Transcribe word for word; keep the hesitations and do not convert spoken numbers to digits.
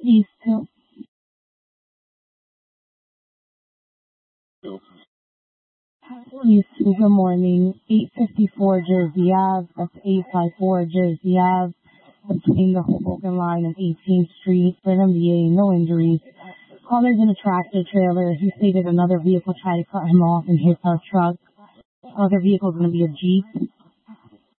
These two. Police, good morning. eight fifty-four Jersey Ave. That's eight fifty-four Jersey Ave. Between the Hoboken line and eighteenth Street. For an M D A, no injuries. Caller's in a tractor trailer. He stated another vehicle tried to cut him off and hit our truck. Other vehicle's going to be a Jeep.